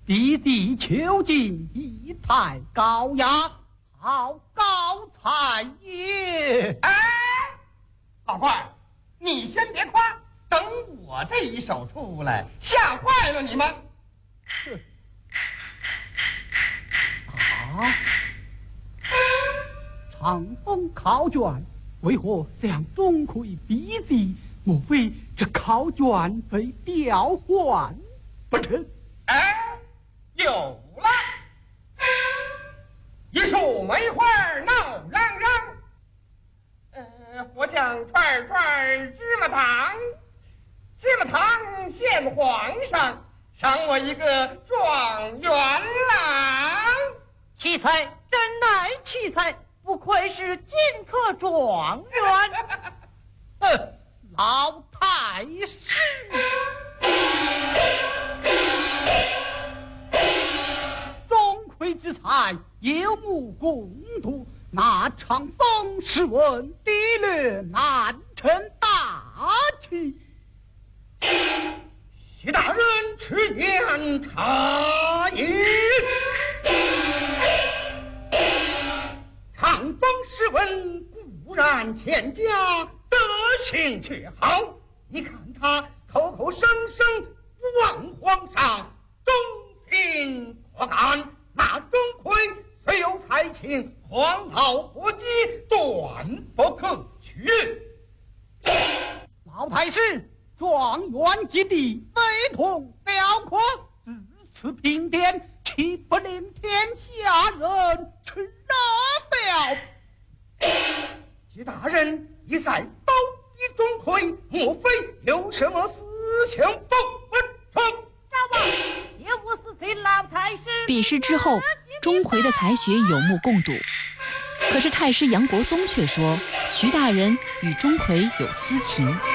弟弟究竟一才高雅，好高才也。 哎，老官儿，你先别夸，等我这一手出来，吓坏了你们。 啊！长风考卷为何向钟馗逼急？莫非这考卷被调换不成？ 哎，有了！一束梅花闹嚷嚷，我想串芝麻糖，芝麻糖献皇上，赏我一个状元郎。 奇才，真乃奇才，不愧是金科状元。 老太师，钟馗之才有目共睹，那场风试问敌略难成大器。 徐大人吃言差也。长风试问固然欠佳，德行却好。你看他口口声声不忘皇上，忠心可干。那钟馗虽有才情，狂傲不羁，断不可取。 老太师，状元及第，非同小可。自此评点，岂不令天下人吃了？ 徐大人一再包庇钟馗，莫非有什么私情不成？ 大王，也无私对老太师。 比试之后，钟馗的才学有目共睹，可是太师杨国松却说徐大人与钟馗有私情。